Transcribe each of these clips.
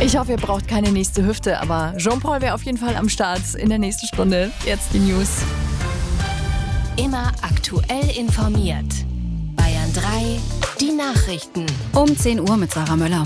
Ich hoffe, ihr braucht keine nächste Hüfte, aber Jean-Paul wäre auf jeden Fall am Start in der nächsten Stunde. Jetzt die News. Immer aktuell informiert. Bayern 3, die Nachrichten. Um 10 Uhr mit Sarah Möller.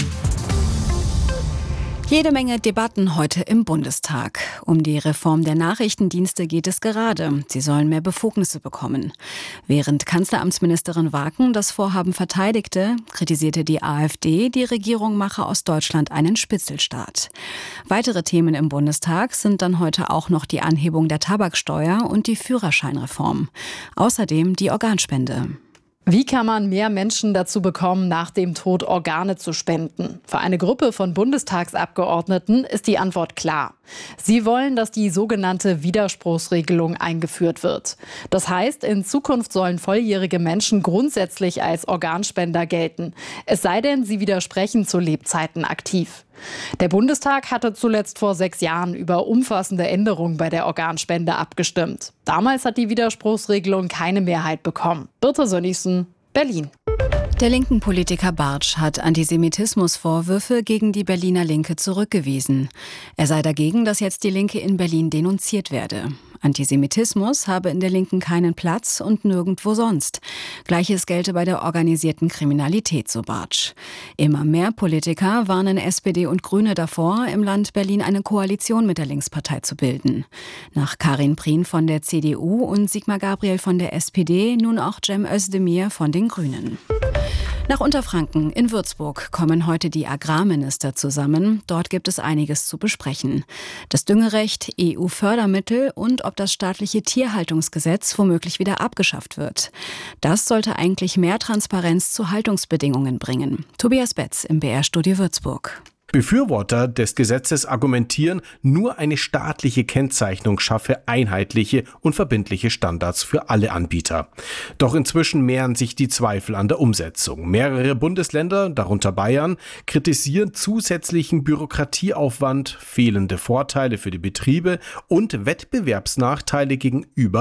Jede Menge Debatten heute im Bundestag. Um die Reform der Nachrichtendienste geht es gerade. Sie sollen mehr Befugnisse bekommen. Während Kanzleramtsministerin Waken das Vorhaben verteidigte, kritisierte die AfD, die Regierung mache aus Deutschland einen Spitzelstaat. Weitere Themen im Bundestag sind dann heute auch noch die Anhebung der Tabaksteuer und die Führerscheinreform. Außerdem die Organspende. Wie kann man mehr Menschen dazu bekommen, nach dem Tod Organe zu spenden? Für eine Gruppe von Bundestagsabgeordneten ist die Antwort klar. Sie wollen, dass die sogenannte Widerspruchsregelung eingeführt wird. Das heißt, in Zukunft sollen volljährige Menschen grundsätzlich als Organspender gelten. Es sei denn, sie widersprechen zu Lebzeiten aktiv. Der Bundestag hatte zuletzt vor 6 Jahren über umfassende Änderungen bei der Organspende abgestimmt. Damals hat die Widerspruchsregelung keine Mehrheit bekommen. Birte Sönnigsen, Berlin. Der linken Politiker Bartsch hat Antisemitismusvorwürfe gegen die Berliner Linke zurückgewiesen. Er sei dagegen, dass jetzt die Linke in Berlin denunziert werde. Antisemitismus habe in der Linken keinen Platz und nirgendwo sonst. Gleiches gelte bei der organisierten Kriminalität, so Bartsch. Immer mehr Politiker warnen SPD und Grüne davor, im Land Berlin eine Koalition mit der Linkspartei zu bilden. Nach Karin Prien von der CDU und Sigmar Gabriel von der SPD nun auch Cem Özdemir von den Grünen. Nach Unterfranken in Würzburg kommen heute die Agrarminister zusammen. Dort gibt es einiges zu besprechen. Das Düngerecht, EU-Fördermittel und ob das staatliche Tierhaltungsgesetz womöglich wieder abgeschafft wird. Das sollte eigentlich mehr Transparenz zu Haltungsbedingungen bringen. Tobias Betz im BR-Studio Würzburg. Befürworter des Gesetzes argumentieren, nur eine staatliche Kennzeichnung schaffe einheitliche und verbindliche Standards für alle Anbieter. Doch inzwischen mehren sich die Zweifel an der Umsetzung. Mehrere Bundesländer, darunter Bayern, kritisieren zusätzlichen Bürokratieaufwand, fehlende Vorteile für die Betriebe und Wettbewerbsnachteile gegenüber